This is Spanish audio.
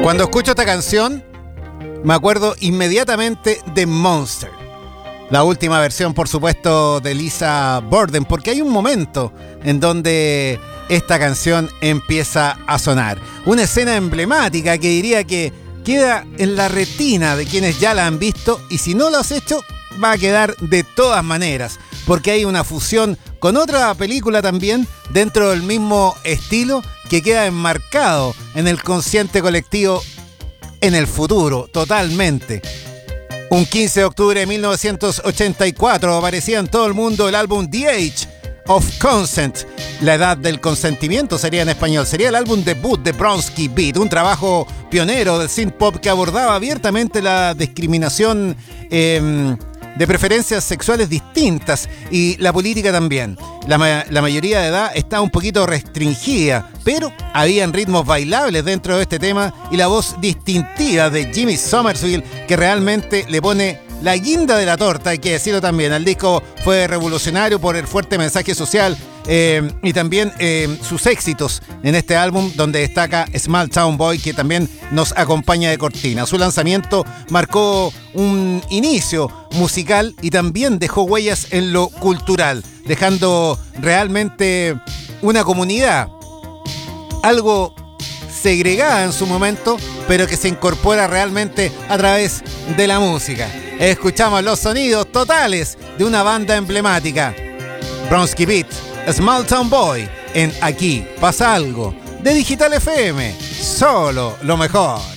Cuando escucho esta canción, me acuerdo inmediatamente de Monster. La última versión, por supuesto, de Lisa Borden, porque hay un momento en donde esta canción empieza a sonar. Una escena emblemática que diría que queda en la retina de quienes ya la han visto, y si no lo has hecho, va a quedar de todas maneras, porque hay una fusión con otra película también dentro del mismo estilo que queda enmarcado en el consciente colectivo en el futuro, totalmente. Un 15 de octubre de 1984 aparecía en todo el mundo el álbum The Age of Consent, la edad del consentimiento sería en español. Sería el álbum debut de Bronski Beat, un trabajo pionero del synth pop que abordaba abiertamente la discriminación de preferencias sexuales distintas y la política también. La mayoría de edad está un poquito restringida, pero habían ritmos bailables dentro de este tema y la voz distintiva de Jimmy Somerville que realmente le pone la guinda de la torta, hay que decirlo también. El disco fue revolucionario por el fuerte mensaje social y también sus éxitos en este álbum, donde destaca Small Town Boy, que también nos acompaña de cortina. Su lanzamiento marcó un inicio musical y también dejó huellas en lo cultural, dejando realmente una comunidad algo segregada en su momento, pero que se incorpora realmente a través de la música. Escuchamos los sonidos totales de una banda emblemática, Bronski Beat, Small Town Boy, en Aquí Pasa Algo, de Digital FM, solo lo mejor.